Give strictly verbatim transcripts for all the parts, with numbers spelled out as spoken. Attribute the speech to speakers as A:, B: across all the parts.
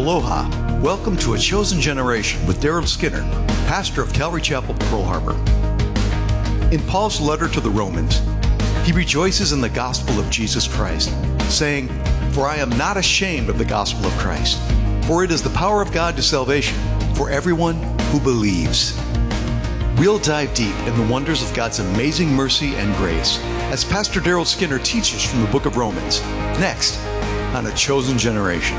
A: Aloha. Welcome to A Chosen Generation with Daryl Skinner, pastor of Calvary Chapel, Pearl Harbor. In Paul's letter to the Romans, he rejoices in the gospel of Jesus Christ, saying, "For I am not ashamed of the gospel of Christ, for it is the power of God to salvation for everyone who believes." We'll dive deep in the wonders of God's amazing mercy and grace as Pastor Daryl Skinner teaches from the book of Romans, next on A Chosen Generation.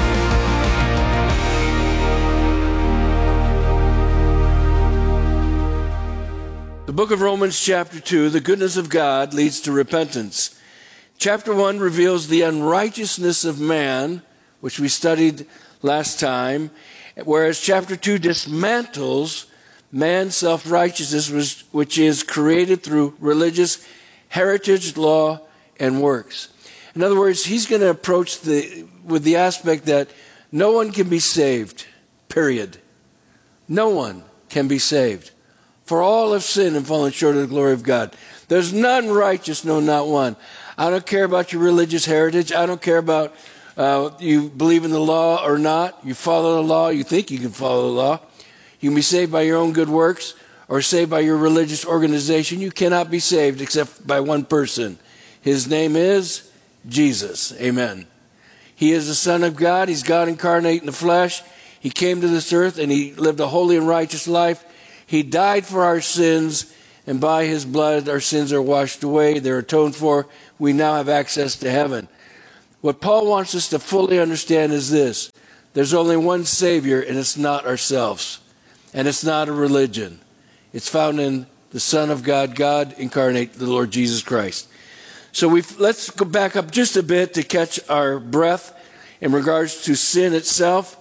B: The book of Romans chapter two, the goodness of God leads to repentance. Chapter one reveals the unrighteousness of man, which we studied last time, whereas chapter two dismantles man's self-righteousness, which is created through religious heritage, law, and works. In other words, he's going to approach the with the aspect that no one can be saved, period. No one can be saved. For all have sinned and fallen short of the glory of God. There's none righteous, no, not one. I don't care about your religious heritage. I don't care about uh, you believe in the law or not. You follow the law. You think you can follow the law. You can be saved by your own good works or saved by your religious organization. You cannot be saved except by one person. His name is Jesus. Amen. He is the Son of God. He's God incarnate in the flesh. He came to this earth and he lived a holy and righteous life. He died for our sins, and by his blood our sins are washed away. They're atoned for. We now have access to heaven. What Paul wants us to fully understand is this. There's only one Savior, and it's not ourselves. And it's not a religion. It's found in the Son of God, God incarnate, the Lord Jesus Christ. So we've, let's go back up just a bit to catch our breath in regards to sin itself.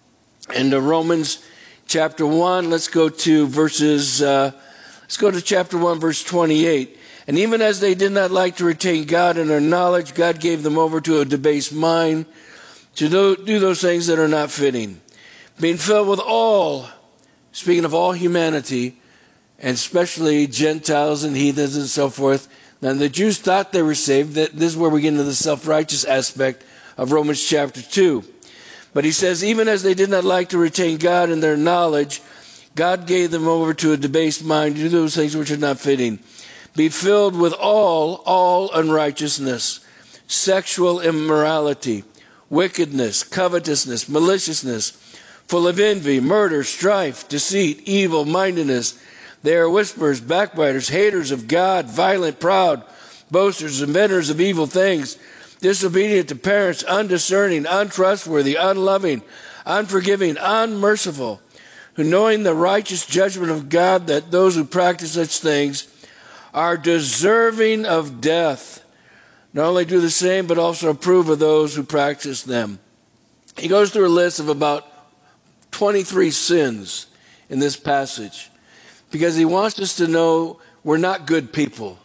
B: And the Romans chapter one, let's go to verses, uh, let's go to chapter one, verse twenty-eight. And even as they did not like to retain God in their knowledge, God gave them over to a debased mind to do, do those things that are not fitting. Being filled with all, speaking of all humanity, and especially Gentiles and heathens and so forth. Now the Jews thought they were saved. That this is where we get into the self-righteous aspect of Romans chapter two. But he says, even as they did not like to retain God in their knowledge, God gave them over to a debased mind to do those things which are not fitting. Be filled with all, all unrighteousness, sexual immorality, wickedness, covetousness, maliciousness, full of envy, murder, strife, deceit, evil-mindedness. They are whisperers, backbiters, haters of God, violent, proud, boasters, inventors of evil things, disobedient to parents, undiscerning, untrustworthy, unloving, unforgiving, unmerciful, who knowing the righteous judgment of God that those who practice such things are deserving of death, not only do the same, but also approve of those who practice them. He goes through a list of about twenty-three sins in this passage because he wants us to know we're not good people.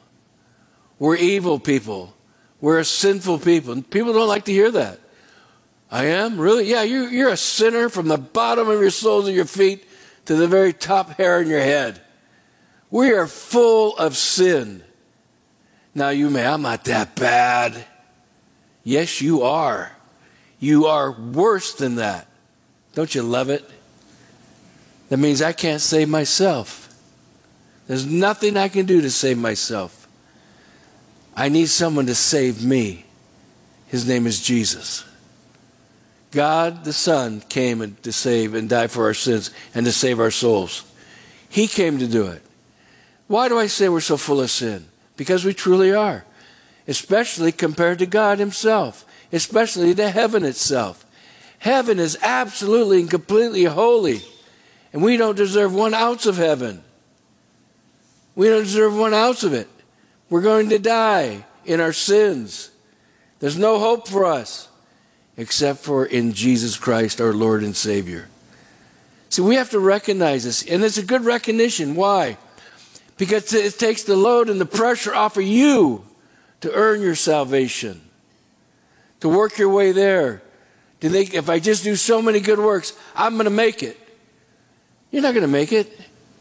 B: We're evil people. We're a sinful people. People don't like to hear that. I am? Really? Yeah, you're, you're a sinner from the bottom of your soles of your feet to the very top hair in your head. We are full of sin. Now you may, I'm not that bad. Yes, you are. You are worse than that. Don't you love it? That means I can't save myself. There's nothing I can do to save myself. I need someone to save me. His name is Jesus. God the Son came and to save and die for our sins and to save our souls. He came to do it. Why do I say we're so full of sin? Because we truly are. Especially compared to God himself. Especially to heaven itself. Heaven is absolutely and completely holy. And we don't deserve one ounce of heaven. We don't deserve one ounce of it. We're going to die in our sins. There's no hope for us except for in Jesus Christ, our Lord and Savior. See, we have to recognize this, and it's a good recognition. Why? Because it takes the load and the pressure off of you to earn your salvation, to work your way there, to think if I just do so many good works, I'm going to make it. You're not going to make it.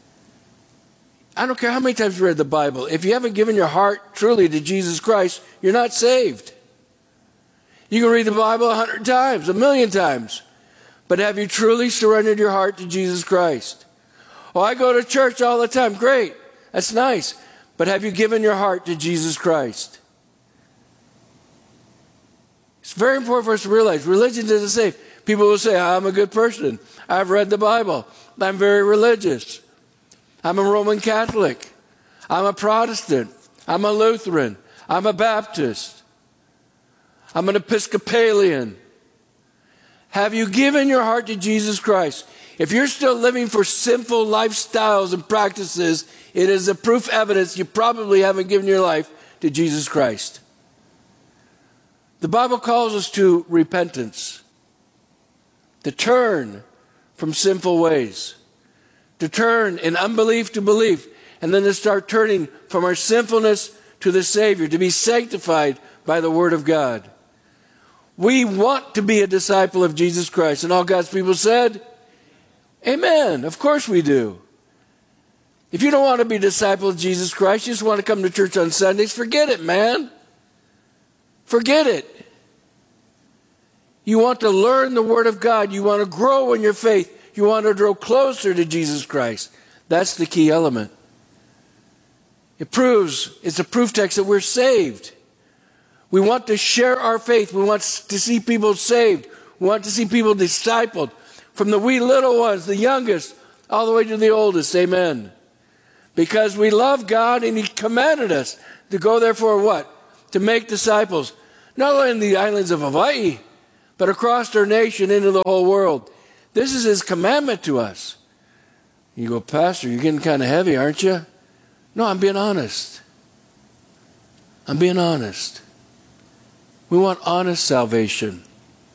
B: I don't care how many times you read the Bible. If you haven't given your heart truly to Jesus Christ, you're not saved. You can read the Bible a hundred times, a million times. But have you truly surrendered your heart to Jesus Christ? Oh, I go to church all the time. Great. That's nice. But have you given your heart to Jesus Christ? It's very important for us to realize religion doesn't save. People will say, I'm a good person. I've read the Bible. I'm very religious. I'm a Roman Catholic. I'm a Protestant. I'm a Lutheran. I'm a Baptist. I'm an Episcopalian. Have you given your heart to Jesus Christ? If you're still living for sinful lifestyles and practices, it is a proof evidence you probably haven't given your life to Jesus Christ. The Bible calls us to repentance, to turn from sinful ways, to turn in unbelief to belief, and then to start turning from our sinfulness to the Savior, to be sanctified by the Word of God. We want to be a disciple of Jesus Christ. And all God's people said, amen. Of course we do. If you don't want to be a disciple of Jesus Christ, you just want to come to church on Sundays, forget it, man. Forget it. You want to learn the Word of God. You want to grow in your faith. You want to grow closer to Jesus Christ. That's the key element. It proves, it's a proof text that we're saved. We want to share our faith. We want to see people saved. We want to see people discipled. From the wee little ones, the youngest, all the way to the oldest. Amen. Because we love God and He commanded us to go there for what? To make disciples. Not only in the islands of Hawaii, but across our nation into the whole world. This is His commandment to us. You go, Pastor, you're getting kind of heavy, aren't you? No, I'm being honest. I'm being honest. We want honest salvation.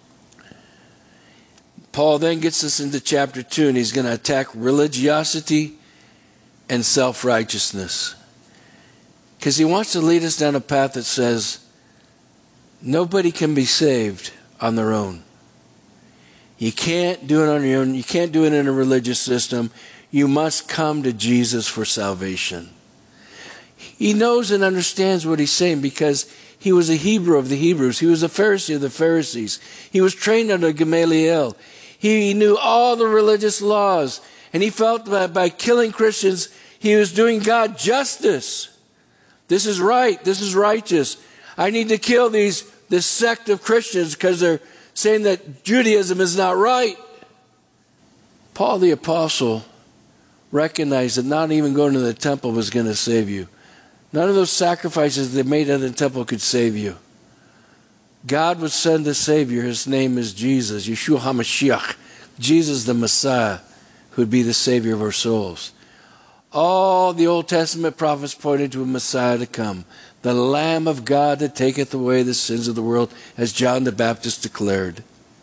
B: Paul then gets us into chapter two, and he's going to attack religiosity and self-righteousness. Because he wants to lead us down a path that says nobody can be saved on their own. You can't do it on your own. You can't do it in a religious system. You must come to Jesus for salvation. He knows and understands what he's saying because he was a Hebrew of the Hebrews. He was a Pharisee of the Pharisees. He was trained under Gamaliel. He knew all the religious laws. And he felt that by killing Christians, he was doing God justice. This is right. This is righteous. I need to kill these this sect of Christians because they're saying that Judaism is not right. Paul the Apostle recognized that not even going to the temple was going to save you. None of those sacrifices they made at the temple could save you. God would send a Savior. His name is Jesus, Yeshua HaMashiach, Jesus the Messiah, who would be the Savior of our souls. All the Old Testament prophets pointed to a Messiah to come, the Lamb of God that taketh away the sins of the world, as John the Baptist declared.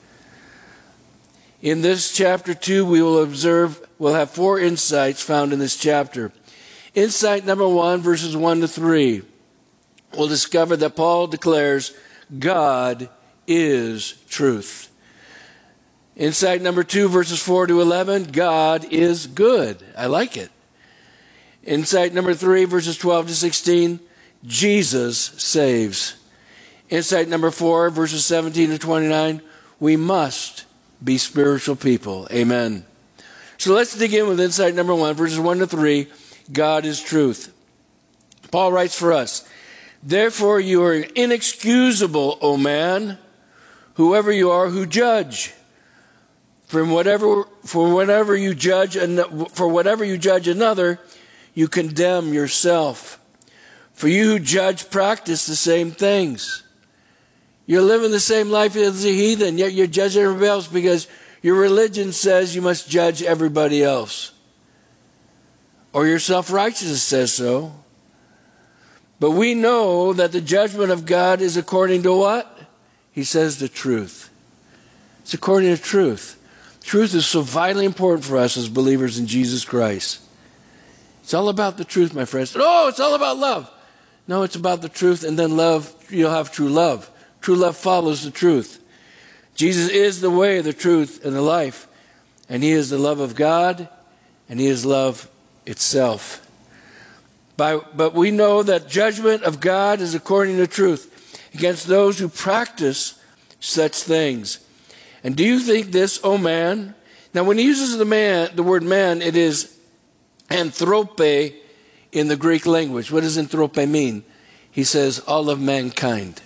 B: In this chapter two, we will observe, we'll have four insights found in this chapter. Insight number one, verses one to three. We'll discover that Paul declares God is truth. Insight number two, verses four to eleven, God is good. I like it. Insight number three, verses twelve to sixteen, Jesus saves. Insight number four, verses seventeen to twenty-nine, we must be spiritual people. Amen. So let's dig in with insight number one, verses one to three, God is truth. Paul writes for us, therefore you are inexcusable, O man, whoever you are who judge. From whatever, for whatever you judge, for whatever you judge another, you condemn yourself. For you who judge practice the same things. You're living the same life as a heathen, yet you're judging everybody else because your religion says you must judge everybody else. Or your self-righteousness says so. But we know that the judgment of God is according to what? He says the truth. It's according to truth. Truth is so vitally important for us as believers in Jesus Christ. It's all about the truth, my friends. Oh, it's all about love. No, it's about the truth, and then love, you'll have true love. True love follows the truth. Jesus is the way, the truth, and the life. And He is the love of God, and He is love itself. By, but we know that judgment of God is according to truth against those who practice such things. And do you think this, O man? Now, when he uses the man, the word man, it is anthrope in the Greek language. What does anthrope mean? He says, all of mankind.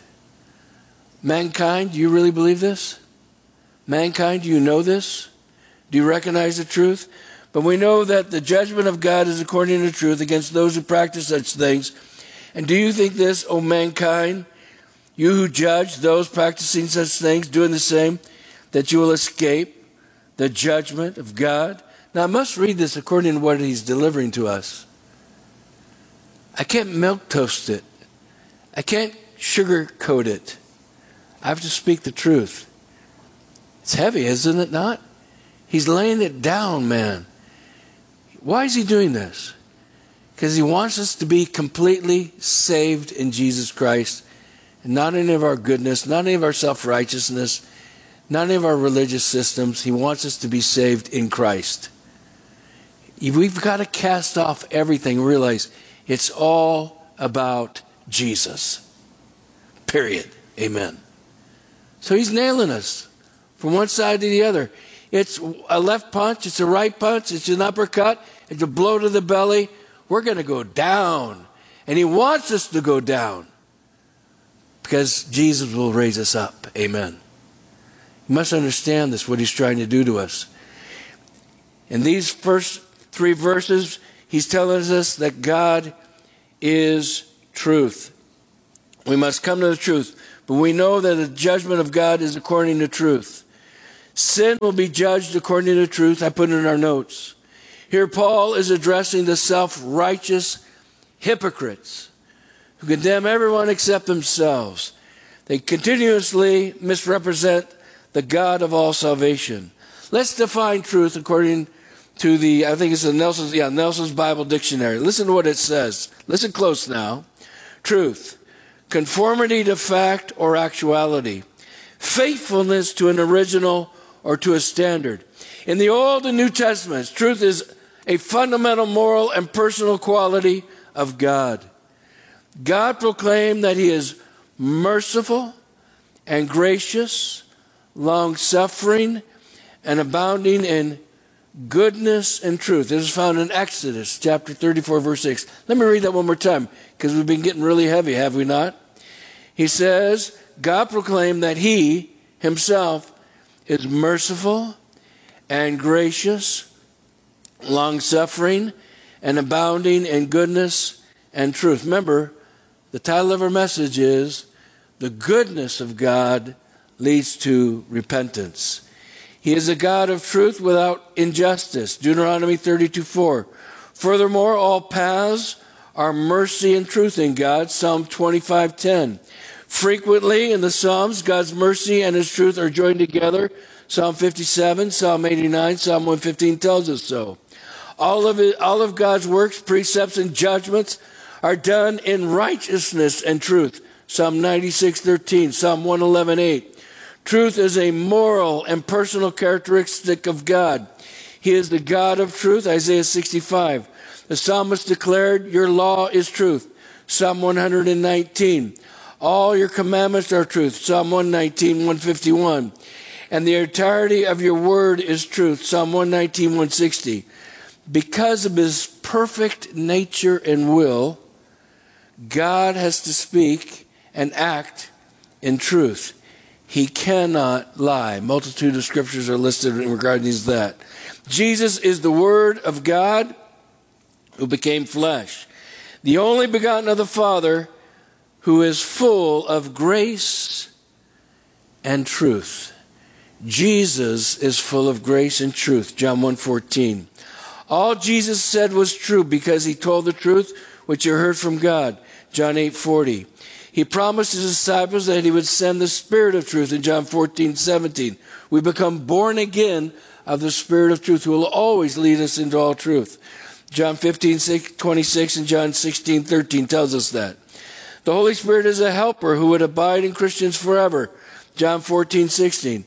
B: Mankind, do you really believe this? Mankind, do you know this? Do you recognize the truth? But we know that the judgment of God is according to truth against those who practice such things. And do you think this, O mankind, you who judge those practicing such things, doing the same, that you will escape the judgment of God? Now, I must read this according to what he's delivering to us. I can't milquetoast it. I can't sugarcoat it. I have to speak the truth. It's heavy, isn't it not? He's laying it down, man. Why is he doing this? Because he wants us to be completely saved in Jesus Christ. And not any of our goodness, not any of our self-righteousness, not any of our religious systems. He wants us to be saved in Christ. We've got to cast off everything and realize it's all about Jesus. Period. Amen. So he's nailing us from one side to the other. It's a left punch, it's a right punch, it's an uppercut, it's a blow to the belly. We're going to go down. And he wants us to go down because Jesus will raise us up. Amen. You must understand this, what he's trying to do to us. In these first three verses, he's telling us that God is truth. We must come to the truth. But we know that the judgment of God is according to truth. Sin will be judged according to truth. I put it in our notes. Here Paul is addressing the self-righteous hypocrites who condemn everyone except themselves. They continuously misrepresent the God of all salvation. Let's define truth according to the, I think it's the Nelson's, yeah, Nelson's Bible Dictionary. Listen to what it says. Listen close now. Truth, conformity to fact or actuality, faithfulness to an original or to a standard. In the Old and New Testaments, truth is a fundamental moral and personal quality of God. God proclaimed that he is merciful and gracious, long-suffering, and abounding in goodness and truth. This is found in Exodus chapter thirty-four, verse six. Let me read that one more time because we've been getting really heavy, have we not? He says, God proclaimed that he himself is merciful and gracious, long-suffering, and abounding in goodness and truth. Remember, the title of our message is, The Goodness of God Leads to Repentance. He is a God of truth without injustice. Deuteronomy thirty-two four. Furthermore, all paths are mercy and truth in God. Psalm twenty-five ten. Frequently in the Psalms, God's mercy and his truth are joined together. Psalm fifty-seven, Psalm eighty-nine, Psalm one fifteen tells us so. All of it, all of God's works, precepts, and judgments are done in righteousness and truth. Psalm ninety-six thirteen, Psalm one eleven eight. Truth is a moral and personal characteristic of God. He is the God of truth, Isaiah sixty-five. The psalmist declared, your law is truth. Psalm one nineteen. All your commandments are truth. Psalm one nineteen, one fifty-one. And the entirety of your word is truth. Psalm one nineteen, one sixty. Because of his perfect nature and will, God has to speak and act in truth. He cannot lie. Multitude of scriptures are listed regarding that. Jesus is the Word of God who became flesh, the only begotten of the Father, who is full of grace and truth. Jesus is full of grace and truth. John one fourteen. All Jesus said was true because he told the truth which he heard from God. John eight forty. He promised his disciples that he would send the Spirit of truth in John fourteen seventeen. We become born again of the Spirit of truth who will always lead us into all truth. John fifteen twenty-six and John sixteen thirteen tells us that. The Holy Spirit is a helper who would abide in Christians forever. John fourteen sixteen.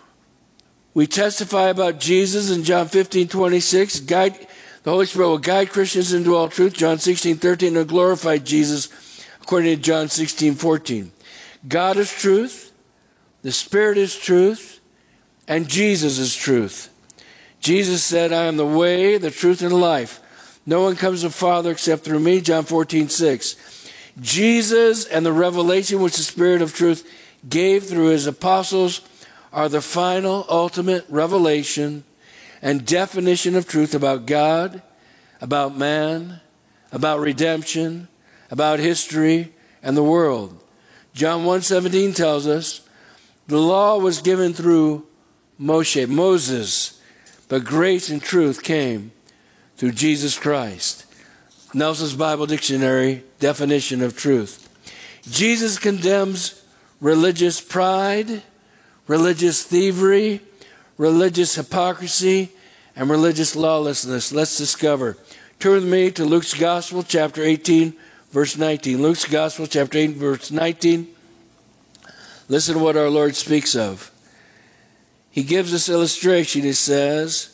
B: We testify about Jesus in John fifteen twenty-six. Guide, the Holy Spirit will guide Christians into all truth. John sixteen thirteen, and glorify Jesus according to John sixteen fourteen. God is truth. The Spirit is truth. and Jesus is truth. Jesus said, I am the way, the truth, and the life. No one comes to the Father except through me, John fourteen six. Jesus and the revelation which the Spirit of truth gave through his apostles are the final, ultimate revelation and definition of truth about God, about man, about redemption, about history, and the world. John one seventeen tells us, the law was given through Moshe, Moses, but grace and truth came through Jesus Christ. Nelson's Bible Dictionary definition of truth. Jesus condemns religious pride, religious thievery, religious hypocrisy, and religious lawlessness. Let's discover. Turn with me to Luke's Gospel, chapter eighteen, verse nineteen. Luke's Gospel, chapter eight, verse nineteen. Listen to what our Lord speaks of. He gives this illustration. He says,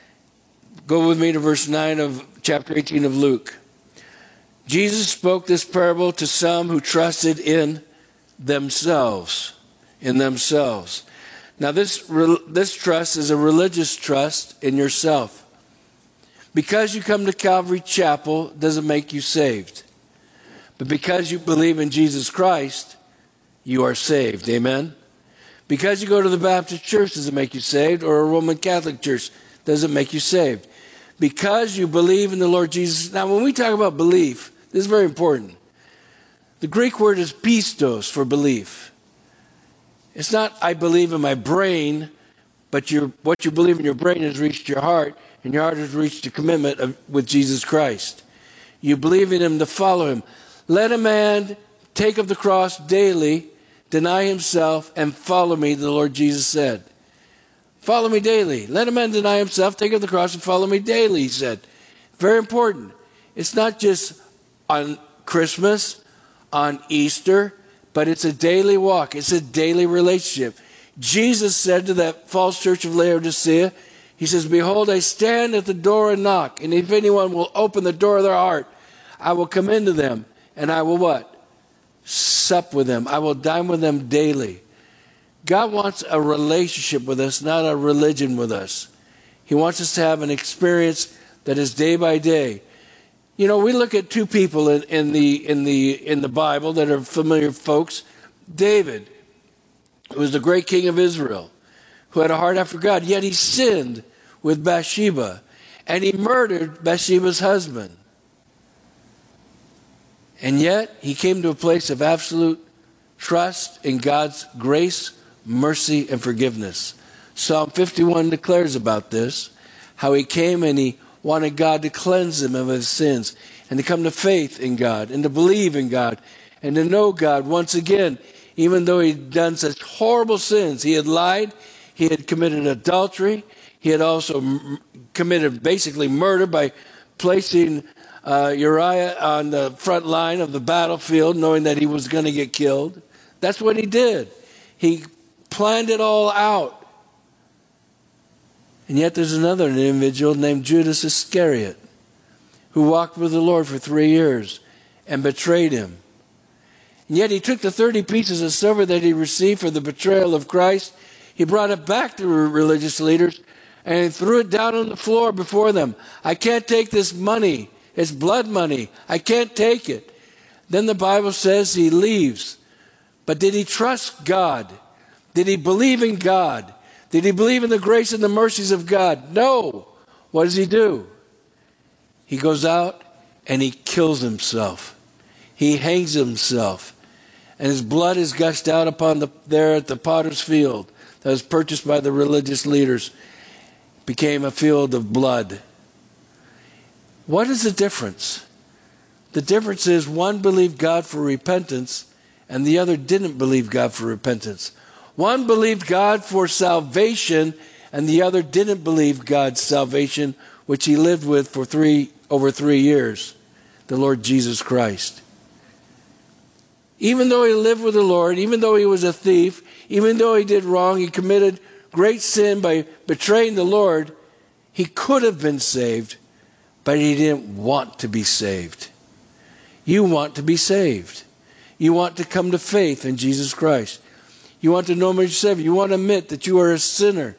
B: go with me to verse nine of chapter eighteen of Luke. Jesus spoke this parable to some who trusted in themselves. In themselves. Now this, this trust is a religious trust in yourself. Because you come to Calvary Chapel doesn't make you saved. But because you believe in Jesus Christ, you are saved. Amen? Because you go to the Baptist church doesn't make you saved, or a Roman Catholic church doesn't make you saved. Because you believe in the Lord Jesus. Now when we talk about belief, this is very important. The Greek word is pistos for belief. It's not I believe in my brain, but your, what you believe in your brain has reached your heart, and your heart has reached a commitment of, with Jesus Christ. You believe in him to follow him. Let a man take up the cross daily, deny himself, and follow me, the Lord Jesus said. Follow me daily. Let a man deny himself, take up the cross, and follow me daily, he said. Very important. It's not just on Christmas, on Easter, but it's a daily walk. It's a daily relationship. Jesus said to that false church of Laodicea, he says, behold, I stand at the door and knock, and if anyone will open the door of their heart, I will come into them, and I will what? Sup with them. I will dine with them daily. God wants a relationship with us, not a religion with us. He wants us to have an experience that is day by day. You know, we look at two people in, in the in the in the Bible that are familiar folks. David, who was the great king of Israel, who had a heart after God, yet he sinned with Bathsheba, and he murdered Bathsheba's husband. And yet he came to a place of absolute trust in God's grace, mercy, and forgiveness. Psalm fifty-one declares about this, how he came and he wanted God to cleanse him of his sins, and to come to faith in God, and to believe in God, and to know God once again, even though he'd done such horrible sins. He had lied, he had committed adultery, he had also m- committed basically murder by placing uh, Uriah on the front line of the battlefield, knowing that he was going to get killed. That's what he did. He planned it all out. And yet there's another individual named Judas Iscariot who walked with the Lord for three years and betrayed him. And yet he took the thirty pieces of silver that he received for the betrayal of Christ. He brought it back to the religious leaders and threw it down on the floor before them. I can't take this money. It's blood money. I can't take it. Then the Bible says he leaves. But did he trust God? Did he believe in God? Did he believe in the grace and the mercies of God? No. What does he do? He goes out and he kills himself. He hangs himself. And his blood is gushed out upon the there at the potter's field that was purchased by the religious leaders. Became a field of blood. What is the difference? The difference is one believed God for repentance and the other didn't believe God for repentance. One believed God for salvation, and the other didn't believe God's salvation, which he lived with for three over three years, the Lord Jesus Christ. Even though he lived with the Lord, even though he was a thief, even though he did wrong, he committed great sin by betraying the Lord, he could have been saved, but he didn't want to be saved. You want to be saved. You want to come to faith in Jesus Christ. You want to know him as your Savior. You want to admit that you are a sinner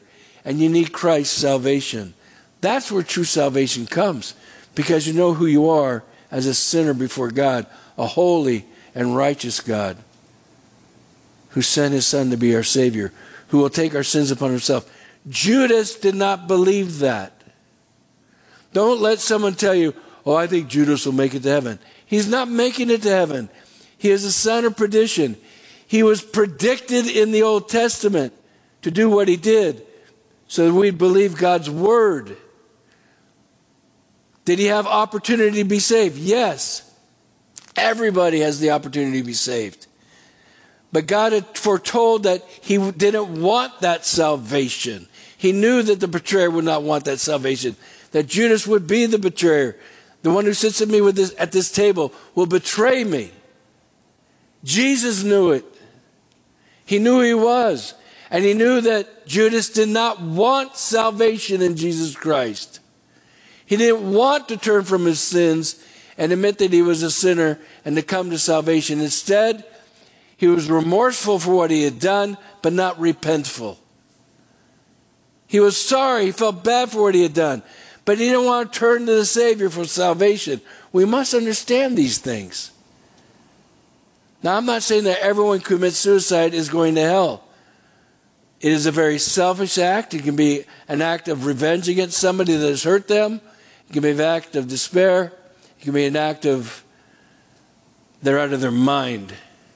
B: and you need Christ's salvation. That's where true salvation comes, because you know who you are as a sinner before God, a holy and righteous God who sent his Son to be our Savior, who will take our sins upon himself. Judas did not believe that. Don't let someone tell you, oh, I think Judas will make it to heaven. He's not making it to heaven. He is a son of perdition. He was predicted in the Old Testament to do what he did so that we'd believe God's word. Did he have opportunity to be saved? Yes. Everybody has the opportunity to be saved. But God had foretold that he didn't want that salvation. He knew that the betrayer would not want that salvation, that Judas would be the betrayer. The one who sits at me with this, at this table will betray me. Jesus knew it. He knew who he was. And he knew that Judas did not want salvation in Jesus Christ. He didn't want to turn from his sins and admit that he was a sinner and to come to salvation. Instead, he was remorseful for what he had done, but not repentful. He was sorry. He felt bad for what he had done. But he didn't want to turn to the Savior for salvation. We must understand these things. Now, I'm not saying that everyone who commits suicide is going to hell. It is a very selfish act. It can be an act of revenge against somebody that has hurt them. It can be an act of despair. It can be an act of they're out of their mind.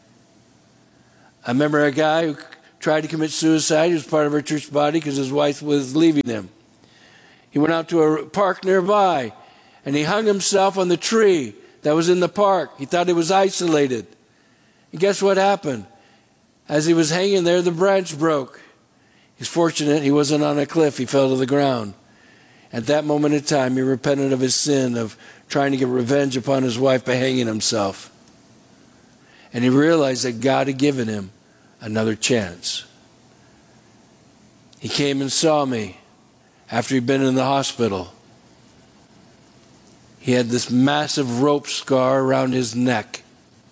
B: I remember a guy who tried to commit suicide. He was part of our church body because his wife was leaving him. He went out to a park nearby, and he hung himself on the tree that was in the park. He thought he was isolated. And guess what happened? As he was hanging there, the branch broke. He's fortunate he wasn't on a cliff. He fell to the ground. At that moment in time, he repented of his sin of trying to get revenge upon his wife by hanging himself. And he realized that God had given him another chance. He came and saw me after he'd been in the hospital. He had this massive rope scar around his neck,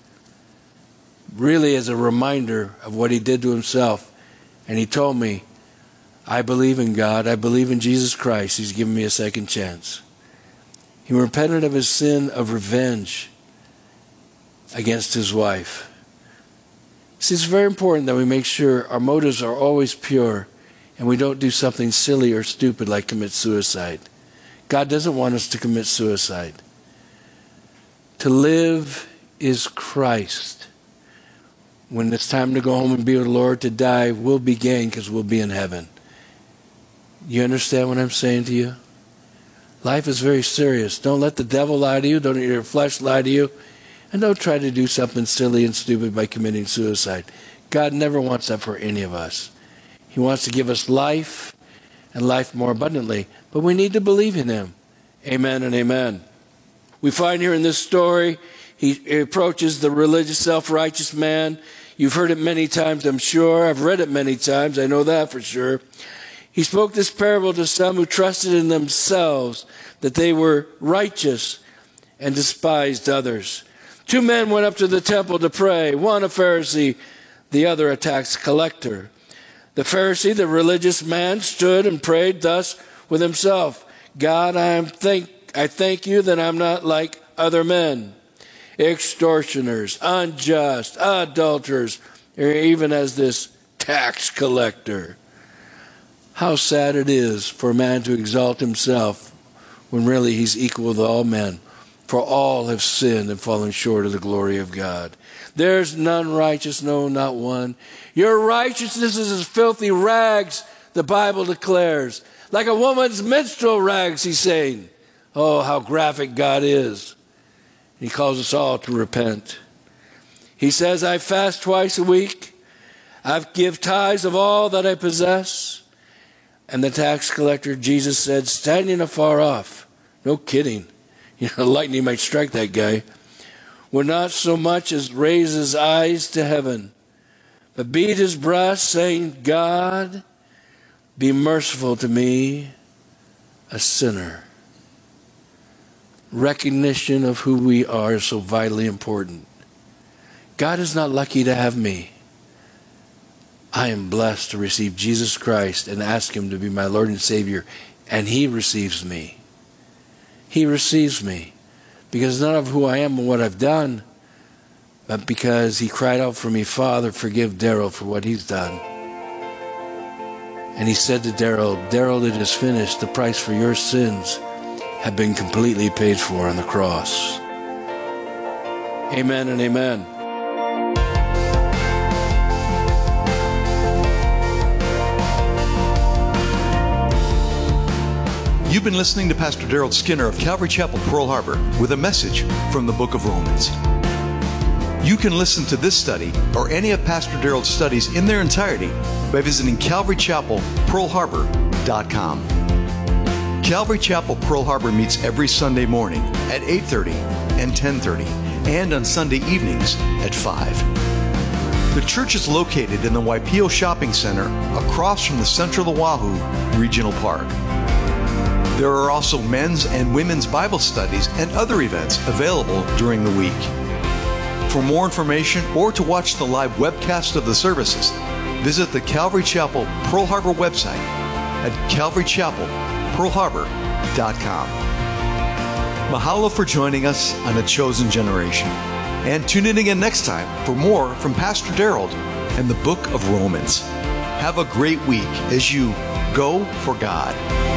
B: really as a reminder of what he did to himself. And he told me, I believe in God. I believe in Jesus Christ. He's given me a second chance. He repented of his sin of revenge against his wife. See, it's very important that we make sure our motives are always pure and we don't do something silly or stupid like commit suicide. God doesn't want us to commit suicide. To live is Christ. When it's time to go home and be with the Lord, to die will be gain because we'll be in heaven. You understand what I'm saying to you? Life is very serious. Don't let the devil lie to you. Don't let your flesh lie to you. And don't try to do something silly and stupid by committing suicide. God never wants that for any of us. He wants to give us life and life more abundantly. But we need to believe in him. Amen and amen. We find here in this story, he approaches the religious, self-righteous man. You've heard it many times, I'm sure. I've read it many times. I know that for sure. He spoke this parable to some who trusted in themselves that they were righteous and despised others. Two men went up to the temple to pray, one a Pharisee, the other a tax collector. The Pharisee, the religious man, stood and prayed thus with himself, God, I am thank, I thank you that I'm not like other men, extortioners, unjust, adulterers, or even as this tax collector. How sad it is for a man to exalt himself when really he's equal with all men. For all have sinned and fallen short of the glory of God. There's none righteous, no, not one. Your righteousness is as filthy rags, the Bible declares. Like a woman's menstrual rags, he's saying. Oh, how graphic God is. He calls us all to repent. He says, I fast twice a week. I give tithes of all that I possess. And the tax collector, Jesus said, standing afar off, no kidding, you know, lightning might strike that guy, would not so much as raise his eyes to heaven, but beat his breast, saying, God, be merciful to me, a sinner. Recognition of who we are is so vitally important. God is not lucky to have me. I am blessed to receive Jesus Christ and ask him to be my Lord and Savior, and he receives me. He receives me because not of who I am and what I've done, but because he cried out for me, Father, forgive Daryl for what he's done. And he said to Daryl, Daryl, it is finished. The price for your sins have been completely paid for on the cross. Amen and amen.
A: You've been listening to Pastor Daryl Skinner of Calvary Chapel, Pearl Harbor, with a message from the book of Romans. You can listen to this study or any of Pastor Daryl's studies in their entirety by visiting calvary chapel pearl harbor dot com. Calvary Chapel, Pearl Harbor meets every Sunday morning at eight thirty and ten thirty, and on Sunday evenings at five. The church is located in the Waipio Shopping Center across from the Central Oahu Regional Park. There are also men's and women's Bible studies and other events available during the week. For more information or to watch the live webcast of the services, visit the Calvary Chapel Pearl Harbor website at calvary chapel pearl harbor dot com. Mahalo for joining us on A Chosen Generation. And tune in again next time for more from Pastor Daryl and the book of Romans. Have a great week as you go for God.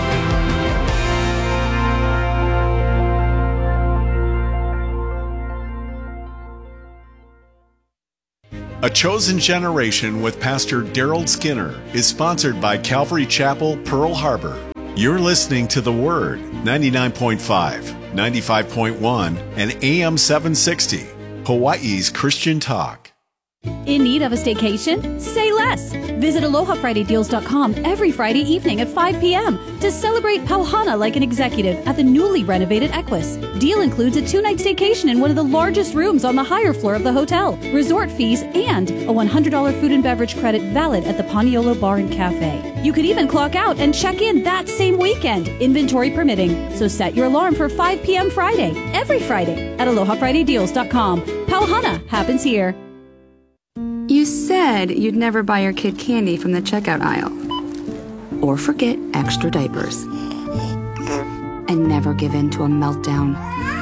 C: A Chosen Generation with Pastor Daryl Skinner is sponsored by Calvary Chapel, Pearl Harbor. You're listening to The Word, ninety-nine point five, ninety-five point one, and A M seven sixty, Hawaii's Christian Talk.
D: In need of a staycation? Say less! Visit aloha friday deals dot com every Friday evening at five p.m. to celebrate Pauhana like an executive at the newly renovated Equus. Deal includes a two-night staycation in one of the largest rooms on the higher floor of the hotel, resort fees, and a one hundred dollars food and beverage credit valid at the Paniolo Bar and Cafe. You could even clock out and check in that same weekend, inventory permitting. So set your alarm for five p.m. Friday, every Friday, at aloha friday deals dot com. Pauhana happens here.
E: You said you'd never buy your kid candy from the checkout aisle. Or forget extra diapers. And never give in to a meltdown.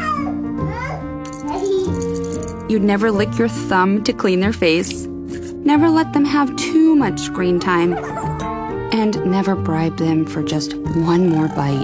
E: You'd never lick your thumb to clean their face. Never let them have too much screen time. And never bribe them for just one more bite.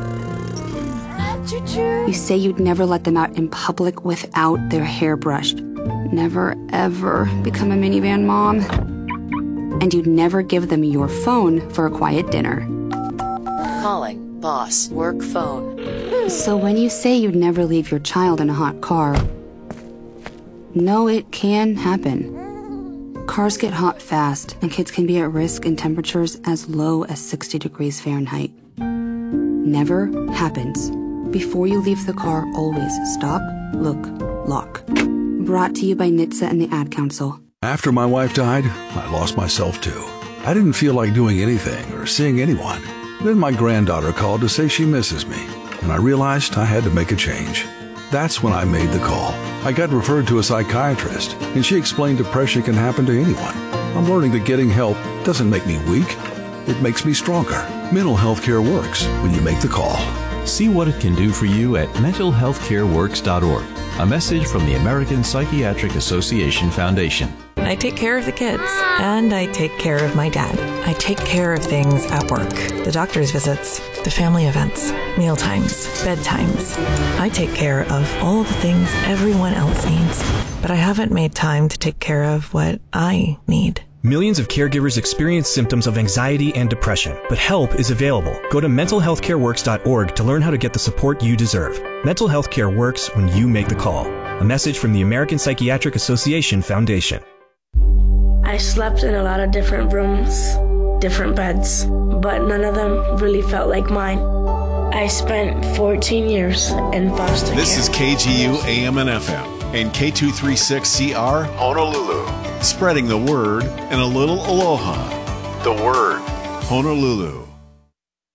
E: You say you'd never let them out in public without their hair brushed. Never, ever become a minivan mom. And you'd never give them your phone for a quiet dinner.
F: Calling boss work phone.
E: So when you say you'd never leave your child in a hot car, no, it can happen. Cars get hot fast, and kids can be at risk in temperatures as low as sixty degrees Fahrenheit. Never happens. Before you leave the car, always stop, look, lock. Brought to you by N H T S A and the Ad Council.
G: After my wife died, I lost myself too. I didn't feel like doing anything or seeing anyone. Then my granddaughter called to say she misses me, and I realized I had to make a change. That's when I made the call. I got referred to a psychiatrist, and she explained depression can happen to anyone. I'm learning that getting help doesn't make me weak. It makes me stronger. Mental health care works when you make the call.
H: See what it can do for you at mental health care works dot org. A message from the American Psychiatric Association Foundation.
I: I take care of the kids, and I take care of my dad. I take care of things at work, the doctor's visits, the family events, meal times, bedtimes. I take care of all the things everyone else needs, but I haven't made time to take care of what I need.
J: Millions of caregivers experience symptoms of anxiety and depression, but help is available. Go to mental health care works dot org to learn how to get the support you deserve. Mental health care works when you make the call. A message from the American Psychiatric Association Foundation.
K: I slept in a lot of different rooms, different beds, but none of them really felt like mine. I spent fourteen years in foster care.
C: This is K G U A M and F M and K two thirty-six C R Honolulu. Spreading the word and a little aloha. The Word, Honolulu.